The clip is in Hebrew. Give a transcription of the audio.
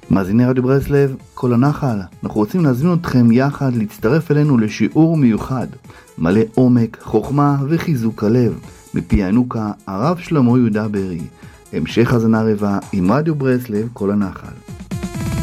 מאזיני רדיו ברסלב, כל הנחל, אנחנו רוצים להזמין אתכם יחד להצטרף אלינו לשיעור מיוחד, מלא עומק, חוכמה וחיזוק הלב, מפי הענוקה הרב שלמה יהודה ברי. המשך הזנה רבה עם רדיו ברסלב, כל הנחל.